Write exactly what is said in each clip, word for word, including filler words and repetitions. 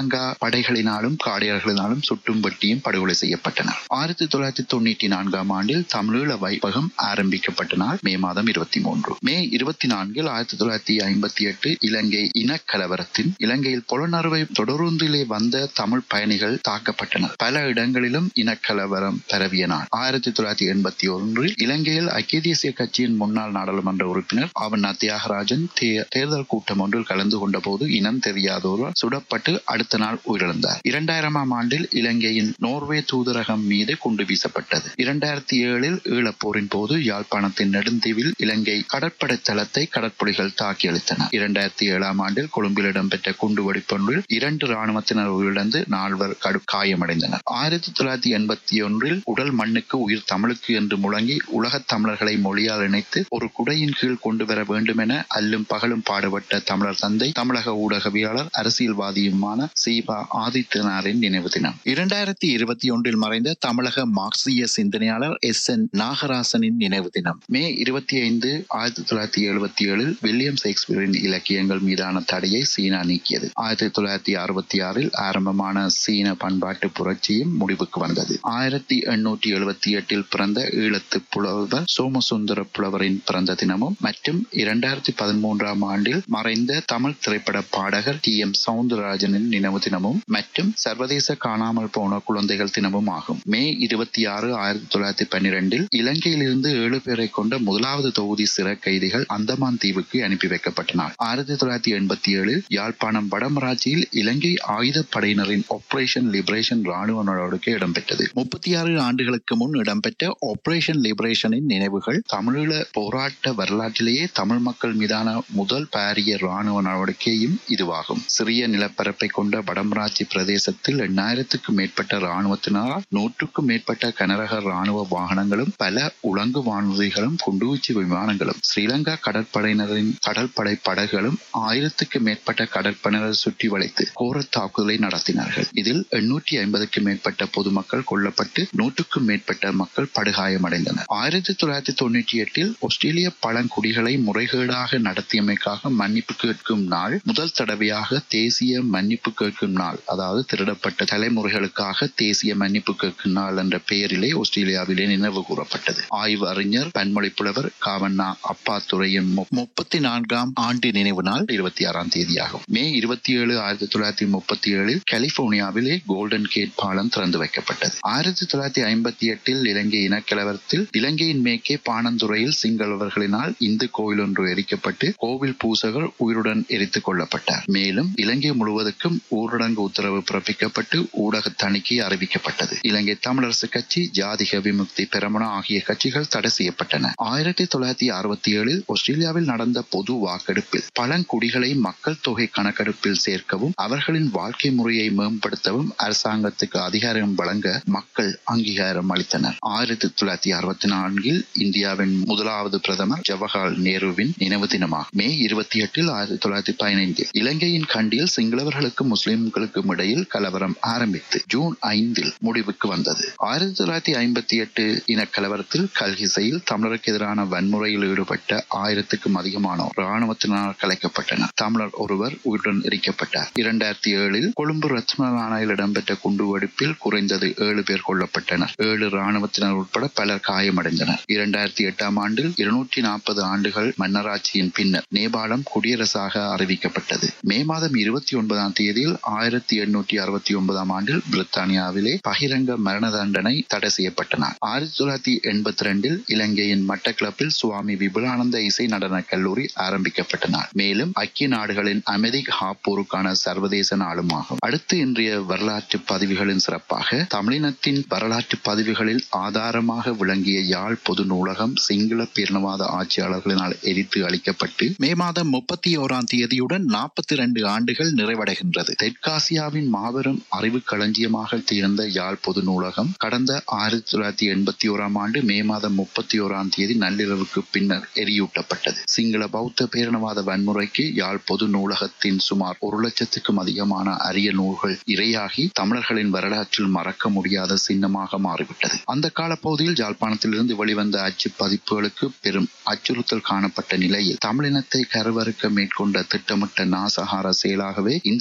ஸ்ரீலங்கா படைகளினாலும் காடையர்களினாலும் சுட்டும் வெட்டியும் படுகொலை செய்யப்பட்டனர். ஆயிரத்தி தொள்ளாயிரத்தி தொண்ணூற்றி நான்காம் ஆண்டில் தமிழீழ வைப்பகம் ஆரம்பிக்கப்பட்ட நாள் மே மாதம் இருபத்தி மூன்று. மே இருபத்தி நான்கில் ஆயிரத்தி தொள்ளாயிரத்தி ஐம்பத்தி எட்டு இலங்கை இனக்கலவரத்தின் இலங்கையில் புலனறுவை தொடருந்திலே வந்த தமிழ் பயணிகள் தாக்கப்பட்டனர். பல இடங்களிலும் இனக்கலவரம் பரவிய நாள். ஆயிரத்தி தொள்ளாயிரத்தி எண்பத்தி ஒன்றில் இலங்கையில் ஐக்கிய தேசிய கட்சியின் முன்னாள் நாடாளுமன்ற உறுப்பினர் ஆவண்ணா தியாகராஜன் தேர்தல் கூட்டம் ஒன்றில் கலந்து கொண்ட போது இனம் தெரியாதோர் சுடப்பட்டு அடுத்த நாள் உயிரிழந்தார். இரண்டாயிரமாம் ஆண்டில் இலங்கையின் நோர்வே தூதரகம் மீது குண்டு வீசப்பட்டது. இரண்டாயிரத்தி ஏழில் ஈழப்போரின் போது யாழ்ப்பாணத்தின் நெடுந்தீவில் இலங்கை கடற்படை தளத்தை கடற்புலிகள் தாக்கி அளித்தனர். இரண்டாயிரத்தி ஏழாம் ஆண்டில் கொழும்பில் இடம்பெற்ற குண்டு வெடிப்பொன்றில் இரண்டு ராணுவத்தினர் உயிரிழந்து நால்வர் காயமடைந்தனர். ஆயிரத்தி தொள்ளாயிரத்தி எண்பத்தி ஒன்றில் உடல் மண்ணுக்கு உயிர் தமிழுக்கு என்று முழங்கி உலகத் தமிழர்களை மொழியால் இணைத்து ஒரு குடையின் கீழ் கொண்டு வர வேண்டும் என அல்லும் பகலும் பாடுபட்ட தமிழர் தந்தை தமிழக ஊடகவியலாளர் அரசியல்வாதியுமான சீபா ஆதித்தனாரின் நினைவு தினம். இரண்டாயிரத்தி இருபத்தி ஒன்றில் மறைந்த தமிழக மார்க்சிய சிந்தனையாளர் எஸ் என் நாகராசனின் நினைவு தினம். மே இருபத்தி ஐந்து ஆயிரத்தி தொள்ளாயிரத்தி எழுபத்தி ஏழில் வில்லியம் ஷேக்ஸ்பியரின் இலக்கியங்கள் மீதான தடையை சீனா நீக்கியது. ஆயிரத்தி தொள்ளாயிரத்தி அறுபத்தி ஆறில் ஆரம்பமான சீன பண்பாட்டு புரட்சியும் முடிவுக்கு வந்தது. ஆயிரத்தி எண்ணூற்றி எழுபத்தி எட்டில் பிறந்த ஈழத்து புலவர் சோமசுந்தர புலவரின் பிறந்த தினமும் மற்றும் இரண்டாயிரத்தி பதிமூன்றாம் ஆண்டில் மறைந்த தமிழ் திரைப்பட பாடகர் டி எம் சவுந்தரராஜனின் நினைவு தினமும் மற்றும் சர்வதேச காணாமல் போன குழந்தைகள் தினமும் ஆகும். மே இருபத்தி ஆறு ஆயிரத்தி தொள்ளாயிரத்தி பன்னிரெண்டில் இலங்கையிலிருந்து ஏழு பேரை கொண்ட முதலாவது தொகுதி சிறை கைதிகள் அந்தமான் தீவுக்கு அனுப்பி வைக்கப்பட்டனர். ஆயிரத்தி தொள்ளாயிரத்தி எண்பத்தி ஏழில் யாழ்ப்பாணம் வடமராட்சியில் இலங்கை ஆயுத படையினரின் ஆபரேஷன் லிபரேஷன் ராணுவ நடவடிக்கை இடம்பெற்றது. முப்பத்தி ஆறு ஆண்டுகளுக்கு முன் இடம்பெற்ற ஆபரேஷன் லிபரேஷனின் நினைவுகள் தமிழீழ போராட்ட வரலாற்றிலேயே தமிழ் மக்கள் மீதான முதல் பாரிய ராணுவ நடவடிக்கையும் இதுவாகும். சிறிய நிலப்பரப்பை கொண்ட வடமராட்சி பிரதேசத்தில் எண்ணாயிரத்துக்கும் மேற்பட்ட ராணுவத்தினரால் நூற்றுக்கும் மேற்பட்ட கனரக ராணுவ வாகனங்களும் பல உலங்கு வானூர்திகளும் குண்டுவீச்சு விமானங்களும் ஸ்ரீலங்கா கடற்படையினரின் கடற்படை படகுகளும் ஆயிரத்துக்கு மேற்பட்ட கடற்படையினர் சுற்றி வளைத்து கோர தாக்குதலை நடத்தினார்கள். இதில் எண்ணூற்றி ஐம்பதுக்கும் மேற்பட்ட பொதுமக்கள் கொல்லப்பட்டு நூற்றுக்கும் மேற்பட்ட மக்கள் படுகாயமடைந்தனர். ஆயிரத்தி தொள்ளாயிரத்தி தொண்ணூற்றி எட்டில் ஆஸ்திரேலிய பழங்குடிகளை முறைகேடாக நடத்தியமைக்காக மன்னிப்பு கேட்கும் நாள் முதல் தடவையாக தேசிய மன்னிப்பு கேட்கும் நாள், அதாவது திருடப்பட்ட தலைமுறைகளுக்காக தேசிய மன்னிப்பு கேட்கும் நாள் என்ற பெயரிலே ஆஸ்திரேலியாவிலே நினைவு கூறப்பட்டது. ஆய்வு அறிஞர் பன்மொழி புலவர் காவண்ணா அப்பாத்துரையின் முப்பத்தி நான்காம் ஆண்டு நினைவு நாள் இருபத்தி ஆறாம் தேதியாகும். மே இருபத்தி ஏழு ஆயிரத்தி தொள்ளாயிரத்தி முப்பத்தி ஏழில் கலிபோர்னியாவிலே கோல்டன் கேட் பாலம் திறந்து வைக்கப்பட்டது. ஆயிரத்தி தொள்ளாயிரத்தி ஐம்பத்தி எட்டில் இலங்கை இனக்கலவரத்தில் இலங்கையின் மேற்கே பாணந்துறையில் சிங்களவர்களினால் இந்து கோயில் ஒன்று எரிக்கப்பட்டு கோவில் பூசகர் உயிருடன் எரித்துக் கொள்ளப்பட்டார். மேலும் இலங்கை முழுவதற்கும் ஊரடங்கு உத்தரவு பிறப்பிக்கப்பட்டு ஊடக தணிக்கை அறிவிக்கப்பட்டது. இலங்கை தமிழரசு கட்சி, ஜாதிக விமுக்தி பெரமுன ஆகிய கட்சிகள் தடை செய்யப்பட்டன. ஆயிரத்தி தொள்ளாயிரத்தி அறுபத்தி ஏழில் ஆஸ்திரேலியாவில் நடந்த பொது வாக்கெடுப்பில் பழங்குடிகளை மக்கள் தொகை கணக்கெடுப்பில் சேர்க்கவும் அவர்களின் வாழ்க்கை முறையை மேம்படுத்தவும் அரசாங்கத்துக்கு அதிகாரம் வழங்க மக்கள் அங்கீகாரம் அளித்தனர். ஆயிரத்தி தொள்ளாயிரத்தி அறுபத்தி நான்கில் இந்தியாவின் முதலாவது பிரதமர் ஜவஹர்லால் நேருவின் நினைவு தினமாகும். மே இருபத்தி எட்டில் ஆயிரத்தி தொள்ளாயிரத்தி பதினைந்தில் இலங்கையின் கண்டியில் சிங்களவர்களுக்கும் முஸ்லிம்களுக்கும் இடையில் கலவரம் ஆரம்பித்து ஜூன் ஐந்தில் முடிவுக்கு வந்தது. ஆயிரத்தி தொள்ளாயிரத்தி ஐம்பத்தி எட்டு இனக்கலவரத்தில் கல்கிசையில் தமிழருக்கு எதிரான வன்முறையில் ஈடுபட்ட ஆயிரத்துக்கும் அதிகமானோர் இராணுவத்தினால் கலைக்கப்பட்டனர். தமிழர் ஒருவர் உயிருடன் எரிக்கப்பட்டார். இரண்டாயிரத்தி ஏழில் கொழும்பு ரத்மலானையில் இடம்பெற்ற குண்டுவெடிப்பில் குறைந்தது ஏழு பேர் கொல்லப்பட்டனர். ஏழு இராணுவத்தினர் உட்பட பலர் காயமடைந்தனர். இரண்டாயிரத்தி எட்டாம் ஆண்டில் இருநூற்றி நாற்பது ஆண்டுகள் மன்னராட்சியின் பின்னர் நேபாளம் குடியரசாக அறிவிக்கப்பட்டது. மே மாதம் இருபத்தி ஒன்பதாம் தேதியில் ஆயிரத்தி எண்ணூற்றி அறுபத்தி ஒன்பதாம் ஆண்டில் பிரித்தானியாவிலே பகிரங்க மரண தண்டனை தடை செய்யப்பட்டன. ஆயிரத்தி தொள்ளாயிரத்தி எண்பத்தி ரெண்டில் இலங்கையின் மட்டக்களப்பில் சுவாமி விபுலானந்த இசை நடன கல்லூரி ஆரம்பிக்கப்பட்டன. மேலும் ஐக்கிய நாடுகளின் அமைதி காப்போருக்கான சர்வதேச நாளும் ஆகும். அடுத்து இன்றைய வரலாற்று பதிவுகளின் சிறப்பாக தமிழினத்தின் வரலாற்று பதிவுகளில் ஆதாரமாக விளங்கிய யாழ் பொது நூலகம் சிங்கள பேரினவாத ஆட்சியாளர்களினால் எரித்து அளிக்கப்பட்டு மே மாதம் முப்பத்தி ஓராம் தேதியுடன் நாற்பத்தி இரண்டு ஆண்டுகள் நிறைவடைகின்றது. தெற்காசியாவின் மாபெரும் அறிவு களஞ்சியமாக திகழ்ந்த யாழ் பொது நூலகம் கடந்த ஆயிரத்தி தொள்ளாயிரத்தி எண்பத்தி ஓராம் ஆண்டு மே மாதம் முப்பத்தி ஓராம் தேதி நள்ளிரவுக்கு பின்னர் எரியூட்டப்பட்டது. சிங்கள பௌத்த பேரினவாத வன்முறைக்கு யாழ் பொது நூலகத்தின் சுமார் ஒரு லட்சத்துக்கும் அதிகமான அரிய நூல்கள் இரையாகி தமிழர்களின் வரலாற்றில் மறக்க முடியாத சின்னமாக மாறிவிட்டது. அந்த காலப்பகுதியில் யாழ்ப்பாணத்திலிருந்து வெளிவந்த அச்சு பதிப்புகளுக்கு பெரும் அச்சுறுத்தல் காணப்பட்ட நிலையில் தமிழினத்தை கருவறுக்க மேற்கொண்ட திட்டமிட்ட நாசகார செயலாகவே இந்த சம்பவம்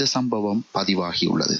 சம்பவம் பதிவாகியுள்ளது.